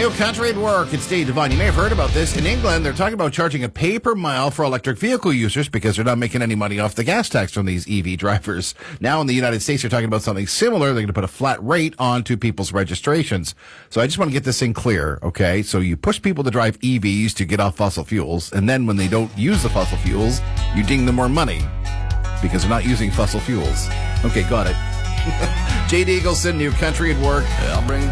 New Country at Work. It's Dave Devine. You may have heard about this. In England, they're talking about charging a pay per mile for electric vehicle users because they're not making any money off the gas tax from these EV drivers. Now in the United States, they're talking about something similar. They're going to put a flat rate onto people's registrations. So I just want to get this thing clear, okay? So you push people to drive EVs to get off fossil fuels, and then when they don't use the fossil fuels, you ding them more money because they're not using fossil fuels. Okay, got it. Jade Eagleson, New Country at Work. I'll bring